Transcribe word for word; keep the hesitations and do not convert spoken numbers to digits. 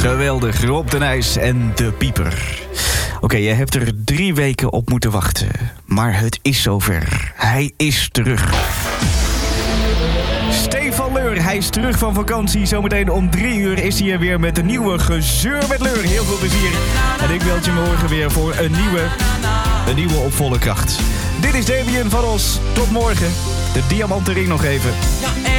Geweldig, Rob de Nijs en de Pieper. Oké, okay, je hebt er drie weken op moeten wachten. Maar het is zover. Hij is terug. Stefan Leur, hij is terug van vakantie. Zometeen om drie uur is hij er weer met een nieuwe Gezeur met Leur. Heel veel plezier. En ik meld je morgen weer voor een nieuwe, een nieuwe op volle kracht. Dit is Damien van Os. Tot morgen. De diamantenring nog even.